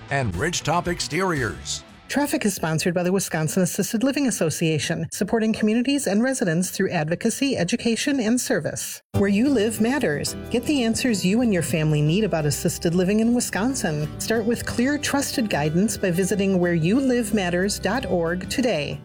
and Ridgetop Exteriors. Traffic is sponsored by the Wisconsin Assisted Living Association, supporting communities and residents through advocacy, education, and service. Where you live matters. Get the answers you and your family need about assisted living in Wisconsin. Start with clear, trusted guidance by visiting whereyouLiveMatters.org today.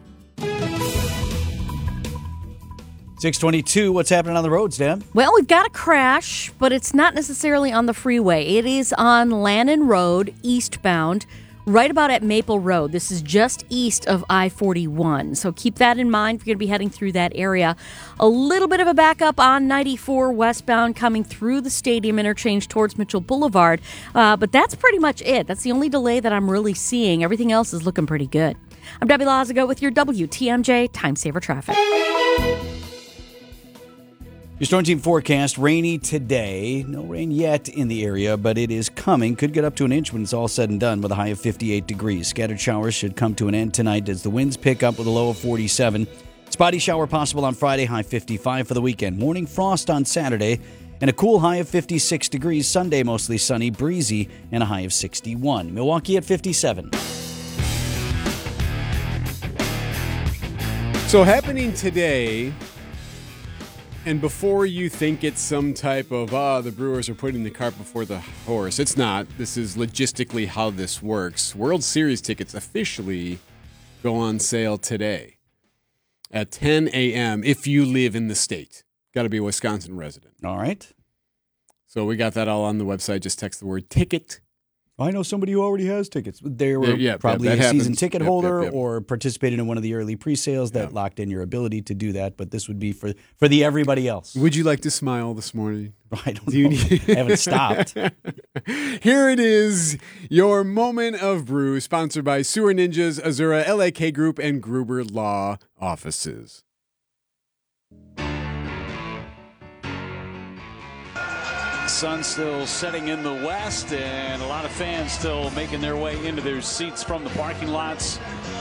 622, what's happening on the roads, Dan? Well, we've got a crash, but it's not necessarily on the freeway. It is on Lannon Road, eastbound, right about at Maple Road. This is just east of I-41. So keep that in mind if you're going to be heading through that area. A little bit of a backup on 94 westbound coming through the stadium interchange towards Mitchell Boulevard. But that's pretty much it. That's the only delay that I'm really seeing. Everything else is looking pretty good. I'm Debbie Lazago with your WTMJ Time Saver Traffic. Your Storm Team forecast, rainy today. No rain yet in the area, but it is coming. Could get up to an inch when it's all said and done with a high of 58 degrees. Scattered showers should come to an end tonight as the winds pick up with a low of 47. Spotty shower possible on Friday, high 55 for the weekend. Morning frost on Saturday and a cool high of 56 degrees. Sunday, mostly sunny, breezy, and a high of 61. Milwaukee at 57. So happening today... And before you think it's some type of, the Brewers are putting the cart before the horse, it's not. This is logistically how this works. World Series tickets officially go on sale today at 10 a.m. if you live in the state. Got to be a Wisconsin resident. All right. So we got that all on the website. Just text the word ticket. I know somebody who already has tickets. They were probably a season ticket holder or participated in one of the early pre-sales that locked in your ability to do that, but this would be for the everybody else. Would you like to smile this morning? I don't know. I haven't stopped. Here it is, your moment of brew, sponsored by Sewer Ninjas, Azura, LAK Group, and Gruber Law Offices. Sun still setting in the west, and a lot of fans still making their way into their seats from the parking lots.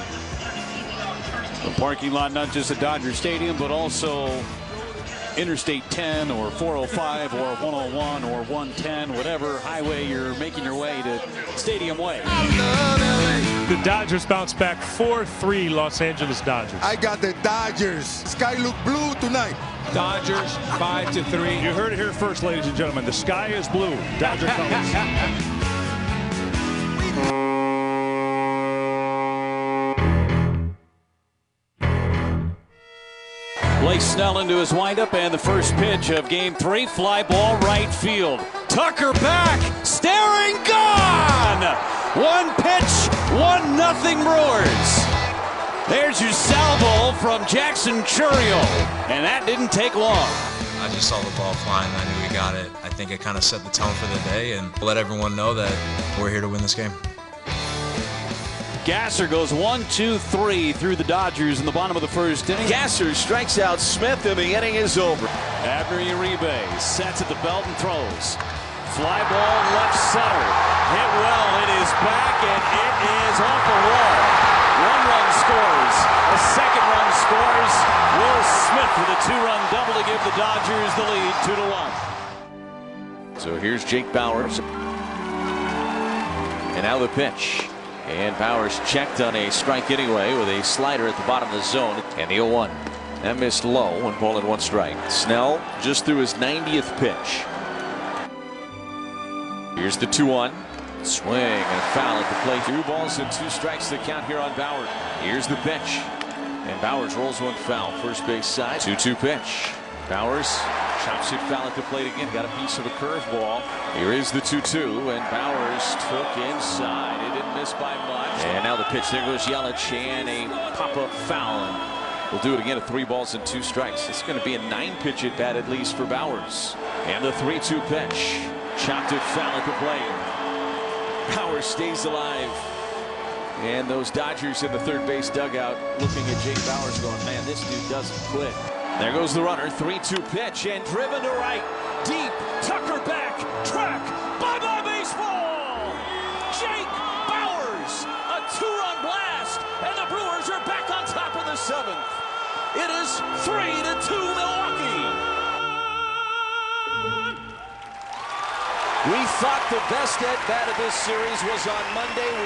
The parking lot, not just at Dodger Stadium, but also Interstate 10 or 405 or 101 or 110, whatever highway you're making your way to Stadium Way. The Dodgers bounce back 4-3 Los Angeles Dodgers. I got the Dodgers. Sky look blue tonight. Dodgers 5-3. You heard it here first, ladies and gentlemen. The sky is blue. Dodger colors. Blake Snell into his windup, and the first pitch of game 3, fly ball right field. Tucker back, staring, gone! One pitch, 1-0 Brewers. There's your salvo from Jackson Chourio, and that didn't take long. I just saw the ball flying. I knew we got it. I think it kind of set the tone for the day and let everyone know that we're here to win this game. Gasser goes 1-2-3 through the Dodgers in the bottom of the first inning. Gasser strikes out Smith, and the inning is over. Abner Uribe sets at the belt and throws. Fly ball left center. Hit well. It is back, and it is off the wall. One run scores. A second run scores. Will Smith with a 2-run double to give the Dodgers the lead 2-1. So here's Jake Bauers. And now the pitch. And Bauers checked on a strike anyway with a slider at the bottom of the zone. And the 0-1. That missed low, 1-1 strike. Snell just threw his 90th pitch. Here's the 2-1. Swing and a foul at the plate. 2 balls and 2 strikes to count here on Bauer. Here's the pitch. And Bauers rolls one foul. First base side. 2-2 pitch. Bauers chops it foul at the plate again. Got a piece of a curveball. Here is the 2-2. And Bauers took inside. It didn't miss by much. And now the pitch. There goes Yelich. And a pop-up foul. And we'll do it again at 3 balls and 2 strikes. It's going to be a 9-pitch at bat at least for Bauers. And the 3-2 pitch. Chopped it foul at the plate. Bauers stays alive. And those Dodgers in the third base dugout looking at Jake Bauers going, man, this dude doesn't quit. There goes the runner. 3-2 pitch and driven to right. Deep. Tucker back. Track. Bye-bye baseball. Jake Bauers. A 2-run blast. And the Brewers are back on top of the 7th. It is 3-2 Milwaukee. We We thought the best at bat of this series was on Monday.